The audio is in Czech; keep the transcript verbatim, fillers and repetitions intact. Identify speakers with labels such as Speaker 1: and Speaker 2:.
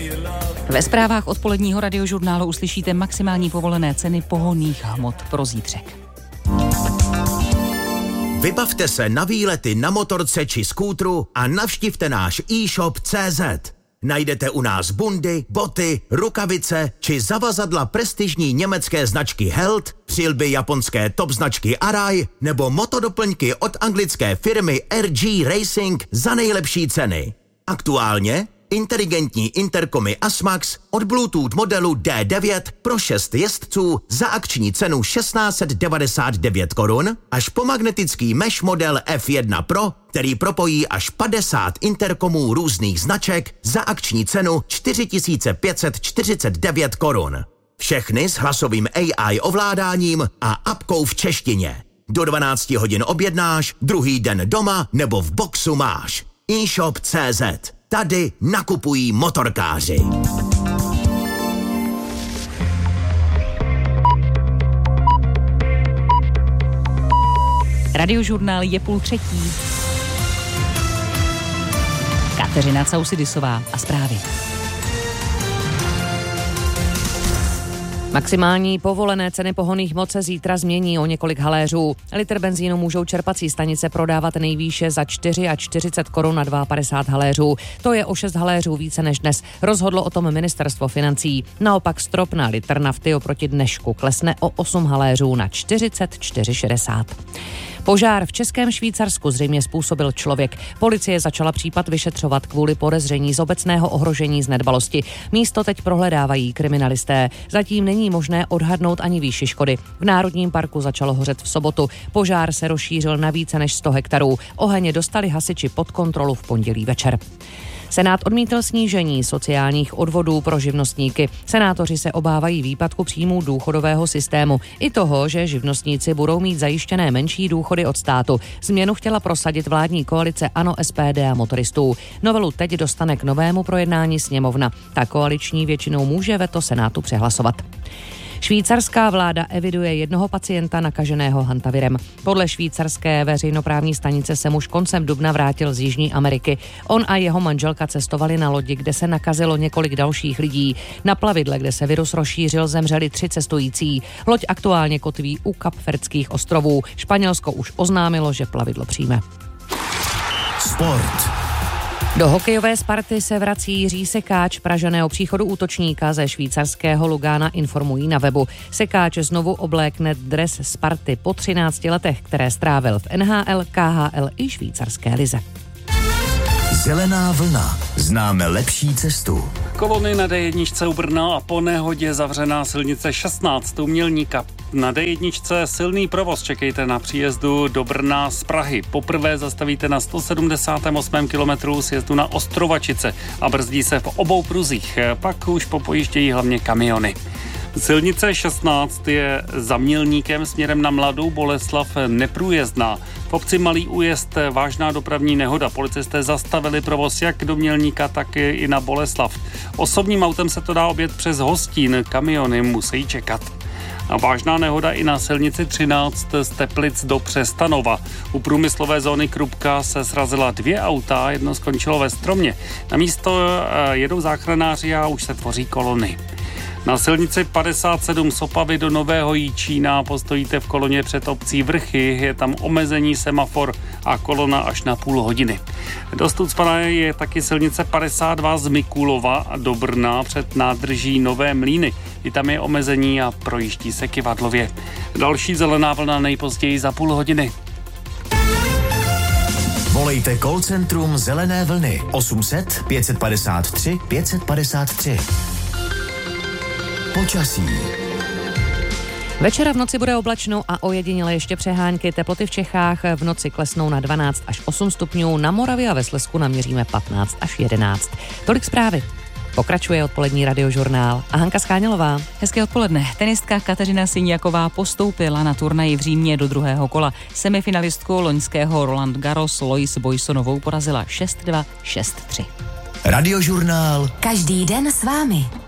Speaker 1: Ve zprávách odpoledního radiožurnálu uslyšíte maximální povolené ceny pohonných hmot pro zítřek.
Speaker 2: Vybavte se na výlety na motorce či skútru a navštivte náš e-shop tečka cé zet. Najdete u nás bundy, boty, rukavice či zavazadla prestižní německé značky Held, přilby japonské top značky Arai nebo motodoplňky od anglické firmy R G Racing za nejlepší ceny. Aktuálně inteligentní interkomy Asmax od Bluetooth modelu D devět pro šest jezdců za akční cenu tisíc šest set devadesát devět korun až po magnetický mesh model F jedna Pro, který propojí až padesát interkomů různých značek za akční cenu čtyři tisíce pět set čtyřicet devět korun. Všechny s hlasovým A I ovládáním a apkou v češtině. Do dvanácti hodin objednáš, druhý den doma nebo v boxu máš. e-shop tečka cé zet. Tady nakupují motorkáři.
Speaker 1: Radiožurnál je půl třetí. Kateřina Causidisová a zprávy.
Speaker 3: Maximální povolené ceny pohonných hmot se zítra změní o několik haléřů. Litr benzínu můžou čerpací stanice prodávat nejvýše za čtyřicet čtyři korun na padesát dva haléřů. To je o šest haléřů více než dnes. Rozhodlo o tom ministerstvo financí. Naopak strop na litr nafty oproti dnešku klesne o osm haléřů na čtyřicet čtyři šedesát. Požár v Českém Švýcarsku zřejmě způsobil člověk. Policie začala případ vyšetřovat kvůli podezření z obecného ohrožení z nedbalosti. Místo teď prohledávají kriminalisté. Zatím není možné odhadnout ani výši škody. V Národním parku začalo hořet v sobotu. Požár se rozšířil na více než sto hektarů. Oheň dostali hasiči pod kontrolu v pondělí večer. Senát odmítl snížení sociálních odvodů pro živnostníky. Senátoři se obávají výpadku příjmů důchodového systému i toho, že živnostníci budou mít zajištěné menší důchody od státu. Změnu chtěla prosadit vládní koalice ANO, S P D a motoristů. Novelu teď dostane k novému projednání sněmovna. Ta koaliční většinou může veto Senátu přehlasovat. Švýcarská vláda eviduje jednoho pacienta nakaženého hantavirem. Podle švýcarské veřejnoprávní stanice se muž koncem dubna vrátil z Jižní Ameriky. On a jeho manželka cestovali na lodi, kde se nakazilo několik dalších lidí. Na plavidle, kde se virus rozšířil, zemřeli tři cestující. Loď aktuálně kotví u Kapverdských ostrovů. Španělsko už oznámilo, že plavidlo přijme.
Speaker 2: Sport.
Speaker 3: Do hokejové Sparty se vrací Jiří Sekáč. Pražané o příchodu útočníka ze švýcarského Lugána informují na webu. Sekáč znovu oblékne dres Sparty po třinácti letech, které strávil v N H L, K H L i švýcarské lize.
Speaker 2: Zelená vlna. Známe lepší cestu.
Speaker 4: Kolony na D jedna u Brna a po nehodě zavřená silnice šestnáct u Mělníka. Na D jedna silný provoz, čekejte na příjezdu do Brna z Prahy. Poprvé zastavíte na sto sedmdesátém osmém kilometru sjezdu na Ostrovačice a brzdí se v obou pruzích. Pak už popojíždějí hlavně kamiony. Silnice šestnáct je za Mělníkem směrem na Mladou Boleslav neprůjezdná. V obci Malý Újezd vážná dopravní nehoda. Policisté zastavili provoz jak do Mělníka, tak i na Boleslav. Osobním autem se to dá objet přes Hostín, kamiony musí čekat. A vážná nehoda i na silnici třináct z Teplic do Přestanova. U průmyslové zóny Krupka se srazila dvě auta, jedno skončilo ve stromě. Na místo jedou záchranáři a už se tvoří kolony. Na silnici padesát sedm z Opavy do Nového Jičína postojíte v koloně před obcí Vrchy, je tam omezení semafor a kolona až na půl hodiny. Dost ucpaná je taky silnice padesát dva z Mikulova do Brna před nádrží Nové Mlýny. I tam je omezení a projíždí se kyvadlově. Další zelená vlna nejpozději za půl hodiny.
Speaker 2: Volejte call centrum Zelené vlny osm set pět padesát tři pět padesát tři. Počasí.
Speaker 3: Večera v noci bude oblačno a ojediněle ještě přehánky. Teploty v Čechách v noci klesnou na dvanáct až osm stupňů, na Moravě a ve Slezsku naměříme patnáct až jedenáct. Tolik zprávy. Pokračuje odpolední radiožurnál a Hanka Skánělová.
Speaker 1: Hezké odpoledne. Tenistka Kateřina Siniaková postoupila na turnaji v Římě do druhého kola. Semifinalistku loňského Roland Garros Lois Boysonovou porazila šest dva, šest tři.
Speaker 2: Radiožurnál.
Speaker 5: Každý den s vámi.